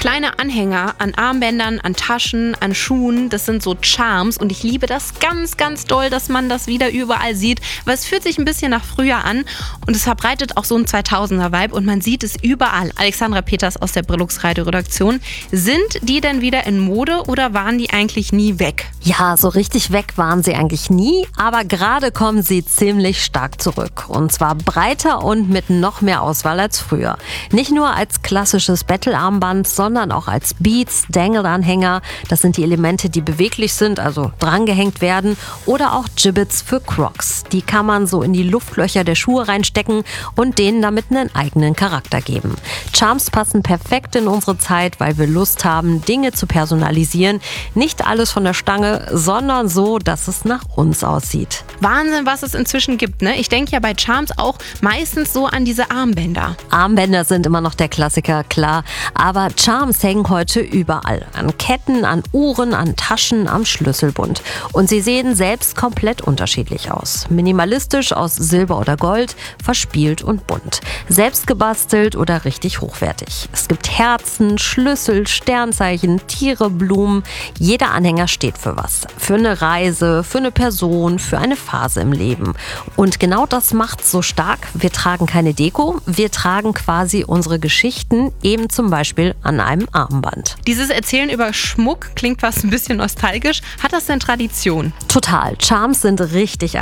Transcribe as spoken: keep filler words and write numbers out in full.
kleine Anhänger an Armbändern, an Taschen, an Schuhen. Das sind so Charms und ich liebe das ganz, ganz doll, dass man das wieder überall sieht, weil es fühlt sich ein bisschen nach früher an und es verbreitet auch so einen zweitausender-Vibe und man sieht es überall. Alexandra Peters aus der Brillux Radio-Redaktion. Sind die denn wieder in Mode oder waren die eigentlich nie weg? Ja, so richtig weg waren sie eigentlich nie, aber gerade kommen sie ziemlich stark zurück. Und zwar breiter und mit noch mehr Auswahl als früher. Nicht nur als klassisches Bettelarmband, sondern auch als Beats, Dangle-Anhänger. Das sind die Elemente, die beweglich sind, also drangehängt werden. Oder auch Gibbets für Crocs. Die kann man so in die Luftlöcher der Schuhe reinstecken und denen damit einen eigenen Charakter geben. Charms passen perfekt in unsere Zeit, weil wir Lust haben, Dinge zu personalisieren. Nicht alles von der Stange, sondern so, dass es nach uns aussieht. Wahnsinn, was es inzwischen gibt, ne? Ich denke ja bei Charms auch meistens so an diese Armbänder. Armbänder sind immer noch der Klassiker, klar. Aber Charms hängen heute überall. An Ketten, an Uhren, an Taschen, am Schlüsselbund. Und sie sehen selbst komplett unterschiedlich aus. Minimalistisch aus Silber oder Gold, verspielt und bunt. Selbst gebastelt oder richtig hochwertig. Es gibt Herzen, Schlüssel, Sternzeichen, Tiere, Blumen. Jeder Anhänger steht für was. Für eine Reise, für eine Person, für eine Phase im Leben. Und genau das macht's so stark. Wir tragen keine Deko, wir tragen quasi unsere Geschichten, eben zum Beispiel an einem Armband. Dieses Erzählen über Schmuck klingt fast ein bisschen nostalgisch. Hat das denn Tradition? Total. Charms sind richtig